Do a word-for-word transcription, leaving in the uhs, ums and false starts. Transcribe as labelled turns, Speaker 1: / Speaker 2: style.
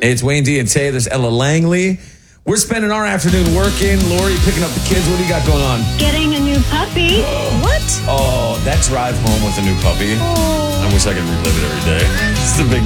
Speaker 1: Hey, it's Wayne D and Tay. There's Ella Langley. We're spending our afternoon working. Lori picking up the kids. What do you got going on?
Speaker 2: Getting a new puppy.
Speaker 3: What?
Speaker 1: Oh, that drive home with a new puppy.
Speaker 3: Oh.
Speaker 1: I wish I could relive it every day. It's the big